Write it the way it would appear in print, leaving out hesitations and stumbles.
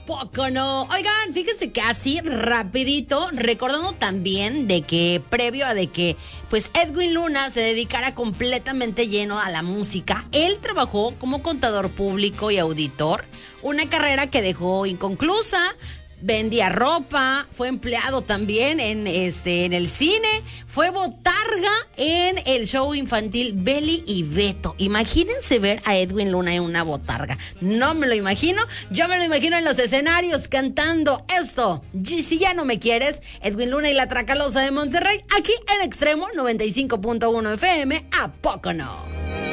poco no? Oigan, fíjense que así rapidito, recordando también de que previo a de que pues Edwin Luna se dedicara completamente lleno a la música, él trabajó como contador público y auditor, una carrera que dejó inconclusa. Vendía ropa, fue empleado también en el cine, fue botarga en el show infantil Beli y Beto. Imagínense ver a Edwin Luna en una botarga. No me lo imagino, yo me lo imagino en los escenarios cantando esto. Si ya no me quieres, Edwin Luna y la Tracalosa de Monterrey, aquí en Extremo 95.1 FM, ¿a poco no?